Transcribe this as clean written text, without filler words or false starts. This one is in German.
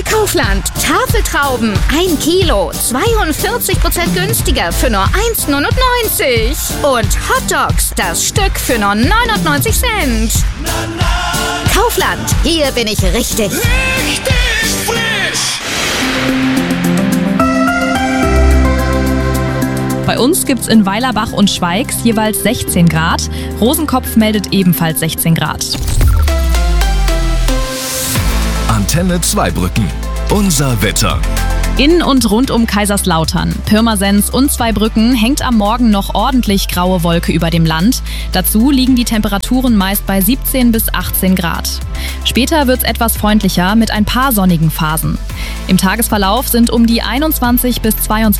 bei Kaufland. Tafeltrauben 1 Kilo, 42% günstiger für nur 1,99. Und Hotdogs, das Stück für nur 99 Cent. Kaufland, hier bin ich richtig. Richtig frisch! Bei uns gibt's in Weilerbach und Schweigs jeweils 16 Grad. Rosenkopf meldet ebenfalls 16 Grad. Antenne Zweibrücken. Unser Wetter. In und rund um Kaiserslautern, Pirmasens und Zweibrücken hängt am Morgen noch ordentlich graue Wolke über dem Land. Dazu liegen die Temperaturen meist bei 17 bis 18 Grad. Später wird's etwas freundlicher mit ein paar sonnigen Phasen. Im Tagesverlauf sind um die 21 bis 22